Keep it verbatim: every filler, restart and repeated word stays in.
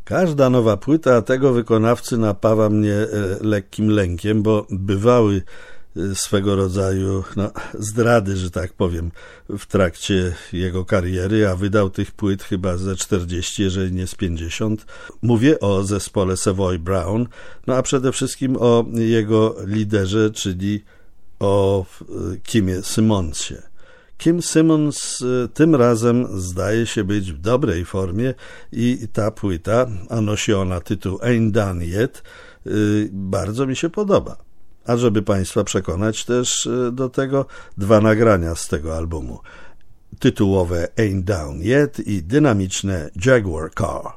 Każda nowa płyta tego wykonawcy napawa mnie lekkim lękiem, bo bywały swego rodzaju no, zdrady, że tak powiem, w trakcie jego kariery, a wydał tych płyt chyba ze czterdzieści, jeżeli nie z pięćdziesiąt. Mówię o zespole Savoy Brown, no a przede wszystkim o jego liderze, czyli o Kimie Simmonsie. Kim Simmons tym razem zdaje się być w dobrej formie i ta płyta, a nosi ona tytuł Ain't Done Yet, bardzo mi się podoba. A żeby Państwa przekonać też do tego, dwa nagrania z tego albumu. Tytułowe Ain't Down Yet i dynamiczne Jaguar Car.